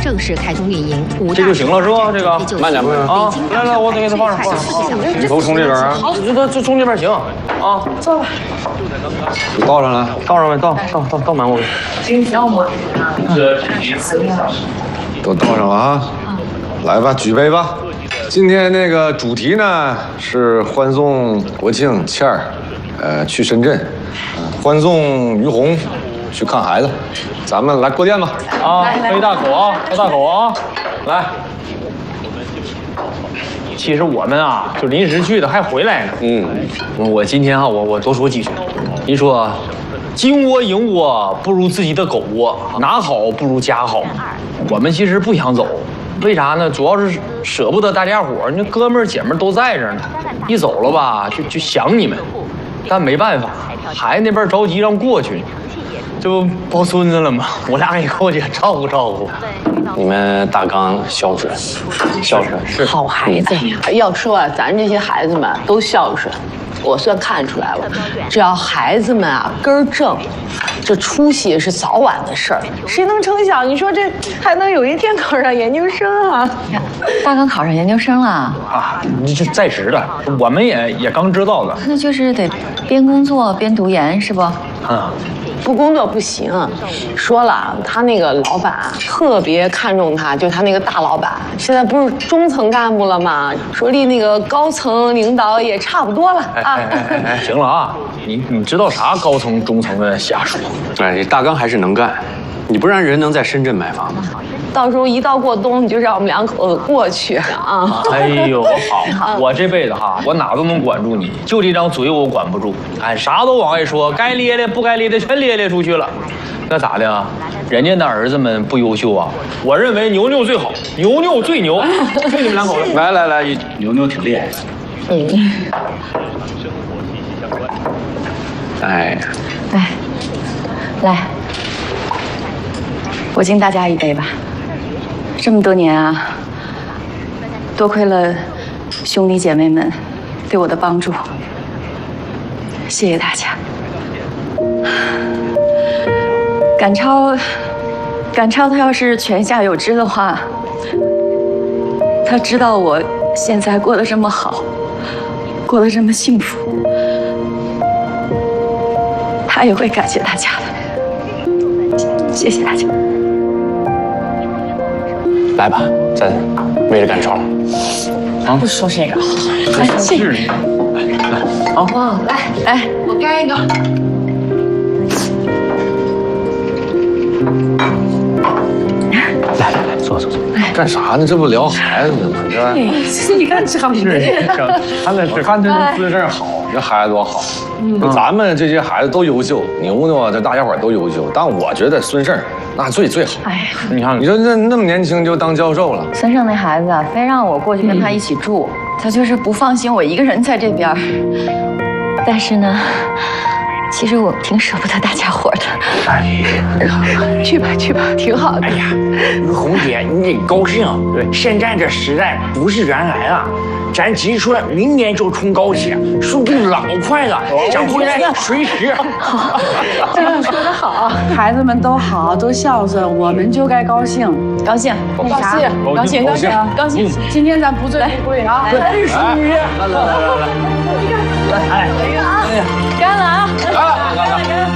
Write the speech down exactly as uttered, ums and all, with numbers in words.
正式开通运营。五这就行了是吧？这个慢点慢啊！来来，我给他放上，放上。你头冲这边啊？这都就冲这边行啊。走吧。 倒上来， 倒上来，倒倒倒倒满我。 要吗？ 都倒上了啊！来吧，举杯吧。今天那个主题呢是欢送国庆倩儿，呃，去深圳，欢送于红去看孩子。咱们来过电吧。 啊，喝一大口啊，喝大口啊，来。其实我们啊，就临时去的，还回来呢。嗯，我今天啊，我我多说几句。您说，金窝银窝不如自己的狗窝，哪好不如家好。我们其实不想走，为啥呢？主要是舍不得大家伙儿，那哥们儿姐们儿都在这儿呢，一走了吧，就就想你们。但没办法，孩子那边着急让过去，这不抱孙子了吗？我俩也过去照顾照顾。 你们大刚孝顺，孝顺是好孩子呀！要说啊，咱这些孩子们都孝顺，我算看出来了。只要孩子们啊根儿正，这出息是早晚的事儿。谁能成想？你说这还能有一天考上研究生啊？ 大刚考上研究生了啊？你这在职的，我们也也刚知道的。 那就是得边工作边读研是不？ 啊。 不工作不行，说了，他那个老板特别看重他，就他那个大老板，现在不是中层干部了吗？说离那个高层领导也差不多了啊。 哎哎哎哎，行了啊，你你知道啥高层中层的瞎说？ 哎，大刚还是能干，你不然人能在深圳买房吗？ 到时候一到过冬，你就让我们两口子过去啊！ 哎呦，好，我这辈子哈，我哪都能管住你，就这张嘴我管不住。哎，啥都往外说，该咧咧不该咧咧全咧咧出去了。那咋的啊？人家的儿子们不优秀啊？我认为牛牛最好，牛牛最牛。就你们两口子， 来来来，牛牛挺厉害。 嗯。 哎。 来，来，我敬大家一杯吧。这么多年啊，多亏了兄弟姐妹们对我的帮助，谢谢大家。赶超，赶超他要是泉下有知的话，他知道我现在过得这么好，过得这么幸福，他也会感谢大家的。谢谢大家。 来吧，咱为了赶超。 啊，不说这个， 来，谢谢你。 来，好，来来，我干一个。 来来来，坐坐坐。 干啥呢？这不聊孩子呢吗？ 这你看这是，他那是看这种姿势好，这孩子多好。咱们这些孩子都优秀，牛牛啊，这大家伙都优秀，但我觉得孙胜那最最好。 哎呀， 你看， 你说那那么年轻就当教授了。 孙胜那孩子啊，非让我过去跟他一起住，他就是不放心我一个人在这边。但是呢，其实我挺舍不得大家伙的。 哎呀，去吧去吧，挺好的。 哎呀，于红姐，你得高兴。对，现在这时代不是原来了。咱提出来，明年就冲高铁，速度老快了，想回来随时。 这样说得好，孩子们都好，都孝顺，我们就该高兴， 高兴， 高兴，高兴，高兴，高兴。今天咱不醉不归啊！ 来，淑女，来来来来来， 来，哎呀，干了啊！干了，干了。